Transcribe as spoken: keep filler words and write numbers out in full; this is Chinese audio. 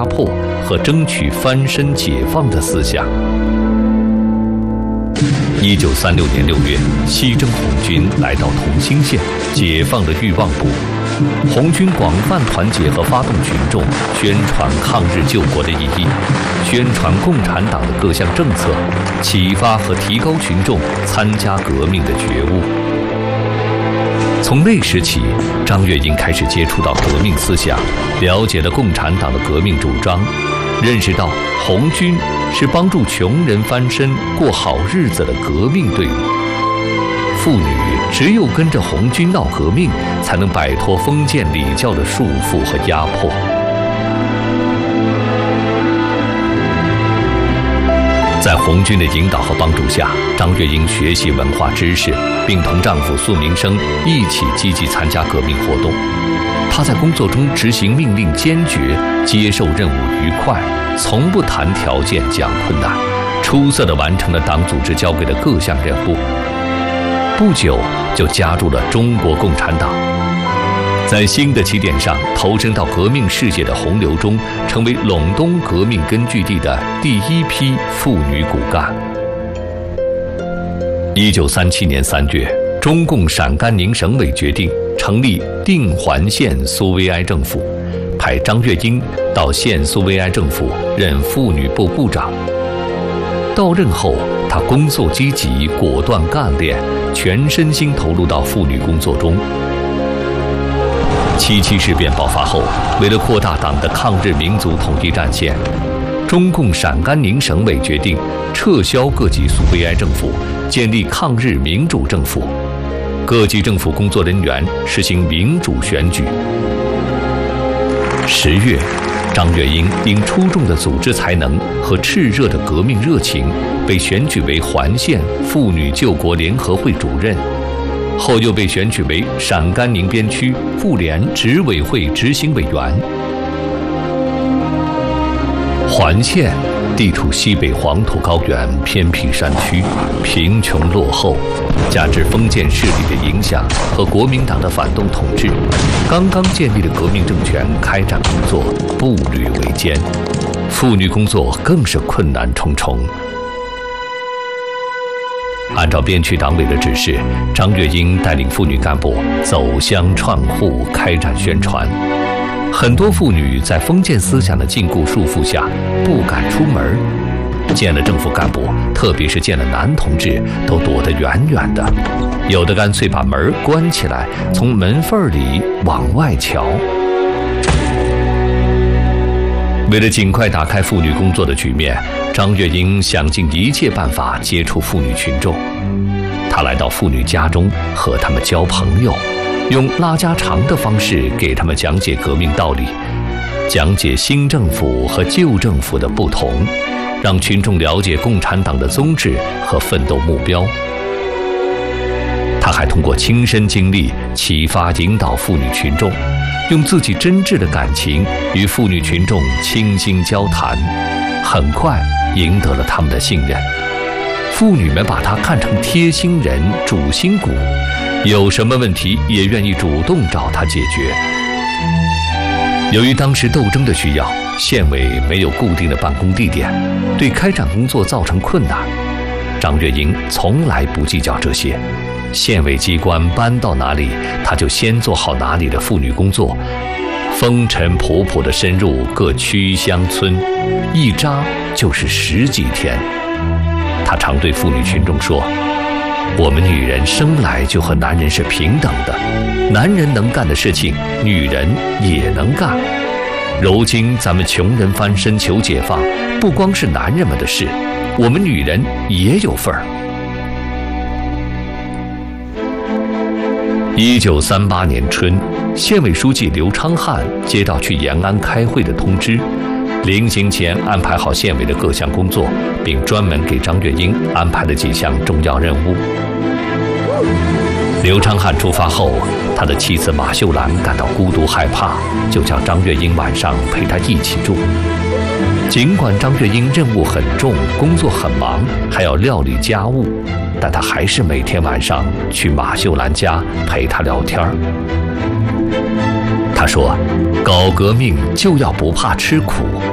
压迫和争取翻身解放的思想。一九三六年六月，西征红军来到同心县，解放了裕望部。红军广泛团结和发动群众，宣传抗日救国的意义，宣传共产党的各项政策，启发和提高群众参加革命的觉悟。从那时起，张月英开始接触到革命思想，了解了共产党的革命主张，认识到红军是帮助穷人翻身、过好日子的革命队伍。妇女只有跟着红军闹革命，才能摆脱封建礼教的束缚和压迫。在红军的引导和帮助下，张月英学习文化知识，并同丈夫苏明生一起积极参加革命活动。她在工作中执行命令坚决，接受任务愉快，从不谈条件讲困难，出色地完成了党组织交给的各项任务。不久就加入了中国共产党，在新的起点上投身到革命事业的洪流中，成为陇东革命根据地的第一批妇女骨干。一九三七年三月，中共陕甘宁省委决定成立定环县苏维埃政府，派张月英到县苏维埃政府任妇女部部长。到任后，她工作积极、果断干练，全身心投入到妇女工作中。七七事变爆发后，为了扩大党的抗日民族统一战线，中共陕甘宁省委决定撤销各级苏维埃政府，建立抗日民主政府。各级政府工作人员实行民主选举。十月，张月英因出众的组织才能和炽热的革命热情，被选举为环县妇女救国联合会主任，后又被选举为陕甘宁边区妇联执委会执行委员。环县地处西北黄土高原偏僻山区，贫穷落后，加之封建势力的影响和国民党的反动统治，刚刚建立的革命政权开展工作步履维艰，妇女工作更是困难重重。按照边区党委的指示，张月英带领妇女干部走乡串户，开展宣传。很多妇女在封建思想的禁锢束缚下，不敢出门。见了政府干部，特别是见了男同志，都躲得远远的，有的干脆把门关起来，从门缝里往外瞧。为了尽快打开妇女工作的局面，张月英想尽一切办法接触妇女群众。她来到妇女家中，和她们交朋友，用拉家常的方式给他们讲解革命道理，讲解新政府和旧政府的不同，让群众了解共产党的宗旨和奋斗目标。他还通过亲身经历启发引导妇女群众，用自己真挚的感情与妇女群众倾心交谈，很快赢得了他们的信任。妇女们把他看成贴心人、主心骨，有什么问题也愿意主动找他解决。由于当时斗争的需要，县委没有固定的办公地点，对开展工作造成困难。张月英从来不计较这些，县委机关搬到哪里，他就先做好哪里的妇女工作，风尘仆仆地深入各区乡村，一扎就是十几天。他常对妇女群众说，我们女人生来就和男人是平等的，男人能干的事情，女人也能干。如今咱们穷人翻身求解放，不光是男人们的事，我们女人也有份儿。一九三八年春，县委书记刘昌汉接到去延安开会的通知，临行前安排好县委的各项工作，并专门给张月英安排了几项重要任务。刘昌汉出发后，他的妻子马秀兰感到孤独害怕，就叫张月英晚上陪他一起住。尽管张月英任务很重，工作很忙，还要料理家务，但他还是每天晚上去马秀兰家陪她聊天。他说，搞革命就要不怕吃苦。